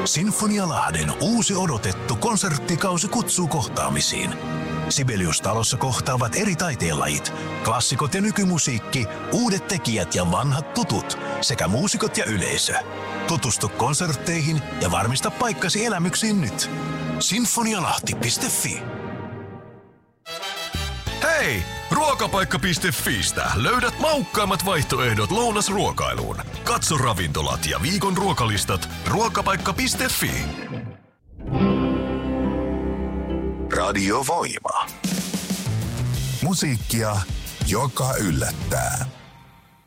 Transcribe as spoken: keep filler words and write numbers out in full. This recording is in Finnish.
Sinfonialahden uusi odotettu konserttikausi kutsuu kohtaamisiin. Sibelius-talossa kohtaavat eri taiteenlajit, klassikot ja nykymusiikki, uudet tekijät ja vanhat tutut sekä muusikot ja yleisö. Tutustu konsertteihin ja varmista paikkasi elämyksiin nyt. sinfonialahti piste fi. Hei! Ruokapaikka piste fiistä löydät maukkaimmat vaihtoehdot lounasruokailuun. Katso ravintolat ja viikon ruokalistat ruokapaikka piste fi. Radio Voima. Musiikkia, joka yllättää.